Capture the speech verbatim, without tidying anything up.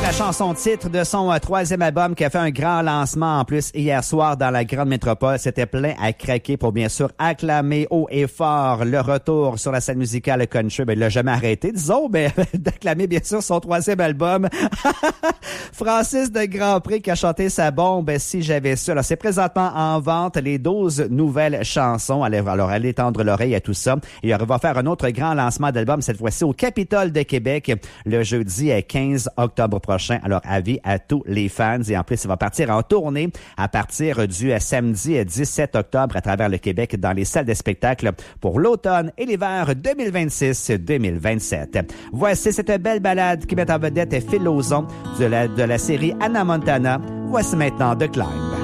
la chanson titre de son euh, troisième album qui a fait un grand lancement en plus hier soir dans la grande métropole. C'était plein à craquer pour bien sûr acclamer haut et fort le retour sur la scène musicale country. Ben, il l'a jamais arrêté, disons, mais d'acclamer bien sûr son troisième album. Francis de Grandpré qui a chanté sa bombe Si j'avais su. Alors, c'est présentement en vente les douze nouvelles chansons. Alors, alors allez tendre l'oreille à tout ça. Et on va faire un autre grand lancement d'album, cette fois-ci au Capitole de Québec, le jeudi quinze octobre prochain. Alors, avis à tous les fans. Et en plus, il va partir en tournée à partir du samedi dix-sept octobre à travers le Québec dans les salles de spectacle pour l'automne et l'hiver deux mille vingt-six deux mille vingt-sept. Voici cette belle balade qui met en vedette Phil Lozon de la, de la série Hannah Montana. Voici maintenant The Climb.